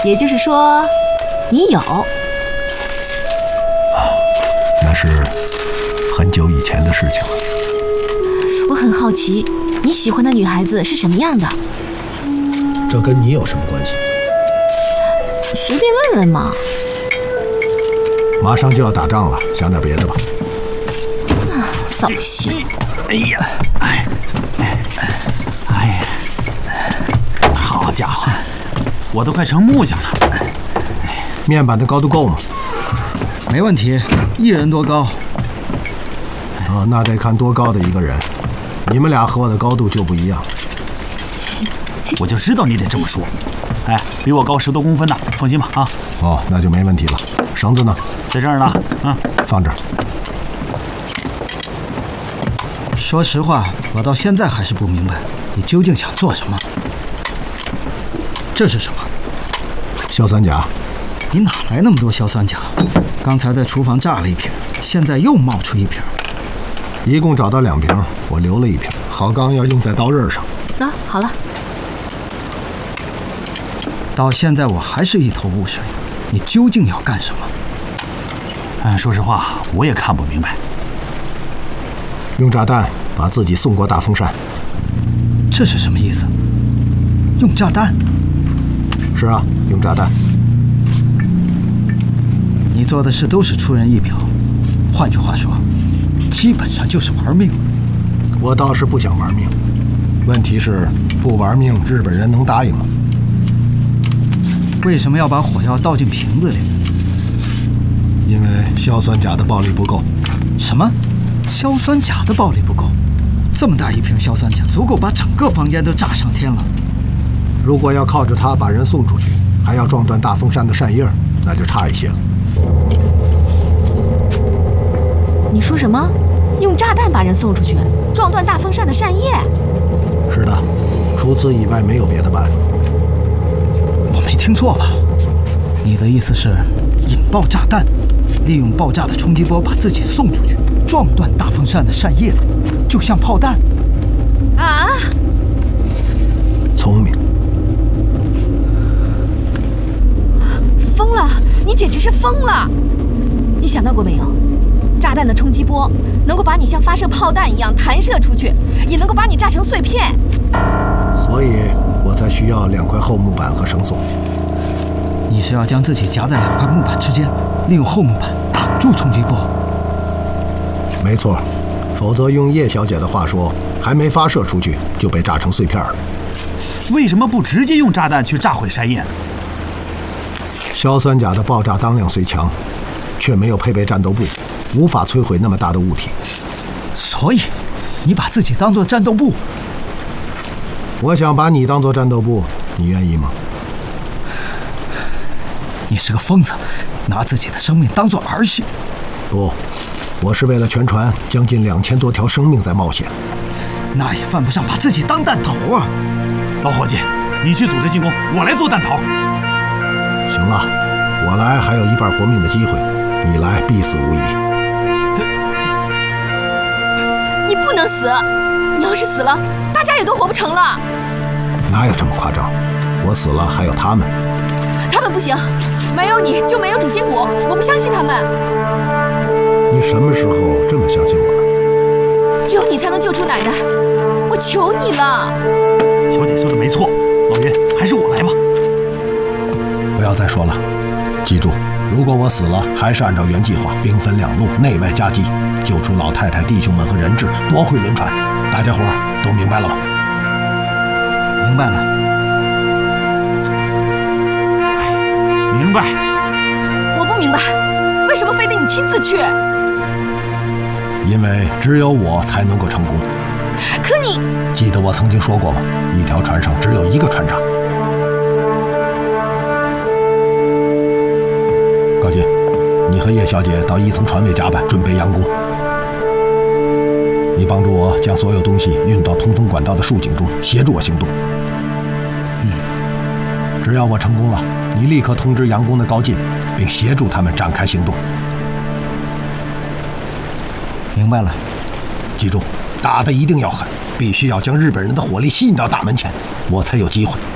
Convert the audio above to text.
也就是说，你有。 那是很久以前的事情了。 我很好奇，你喜欢的女孩子是什么样的？ 这跟你有什么关系？ 随便问问嘛。 马上就要打仗了，想点别的吧。 扫兴。 哎呀，好家伙，我都快成木匠了。 面板的高度够吗？ 没问题，一人多高？ 那得看多高的一个人。你们俩和我的高度就不一样。 我就知道你得这么说。哎，比我高10多公分的，放心吧啊。 哦，那就没问题了。绳子呢？ 在这儿呢。 放这儿。 说实话，我到现在还是不明白，你究竟想做什么？这是什么？ 硝酸钾。 你哪来那么多硝酸钾？刚才在厨房榨了一瓶，现在又冒出一瓶。 一共找到2瓶，我留了1瓶。好钢要用在刀刃上。 好了。 到现在我还是一头雾水，你究竟要干什么？ 说实话，我也看不明白。 用炸弹把自己送过大风扇。 这是什么意思？用炸弹？ 是啊，用炸弹。 你做的事都是出人意表，换句话说，基本上就是玩命。 我倒是不想玩命，问题是不玩命，日本人能答应吗？ 为什么要把火药倒进瓶子里？ 因为硝酸钾的暴力不够。 什么？硝酸钾的暴力不够？这么大一瓶硝酸钾，足够把整个房间都炸上天了。 如果要靠着它把人送出去，还要撞断大风扇的扇叶，那就差一些了。 你说什么？用炸弹把人送出去，撞断大风扇的扇叶？ 是的，除此以外没有别的办法。 我没听错吧？你的意思是引爆炸弹，利用爆炸的冲击波把自己送出去，撞断大风扇的扇叶，就像炮弹？ 啊！ 聪明。 疯了！你简直是疯了！你想到过没有？炸弹的冲击波能够把你像发射炮弹一样弹射出去，也能够把你炸成碎片。 所以我才需要2块厚木板和绳索。 你是要将自己夹在2块木板之间，利用厚木板挡住冲击波？ 没错，否则用叶小姐的话说，还没发射出去就被炸成碎片了。 为什么不直接用炸弹去炸毁扇叶呢？ 硝酸钾的爆炸当量虽强，却没有配备战斗部，无法摧毁那么大的物体。 所以，你把自己当作战斗部？ 我想把你当作战斗部，你愿意吗？ 你是个疯子，拿自己的生命当作儿戏。 不，我是为了全船将近2000多条生命在冒险。 那也犯不上把自己当弹头啊！ 老伙计，你去组织进攻，我来做弹头。 行了，我来还有一半活命的机会，你来必死无疑。 你不能死，你要是死了，大家也都活不成了。 哪有这么夸张？我死了还有他们。 他们不行，没有你就没有主心骨，我不相信他们。 你什么时候这么相信我了？ 只有你才能救出奶奶，我求你了。 小姐说的没错，老云，还是我来吧。 不要再说了，记住，如果我死了，还是按照原计划，兵分2路，内外夹击，救出老太太、弟兄们和人质，夺回轮船。大家伙都明白了吗？ 明白了。 明白。 我不明白，为什么非得你亲自去？ 因为只有我才能够成功。 可你记得我曾经说过吗？一条船上只有1个船长。高进，你和叶小姐到1层船尾甲板准备佯攻。你帮助我将所有东西运到通风管道的竖井中，协助我行动。只要我成功了，你立刻通知佯攻的高进，并协助他们展开行动。 明白了。 记住，打得一定要狠，必须要将日本人的火力吸引到大门前，我才有机会。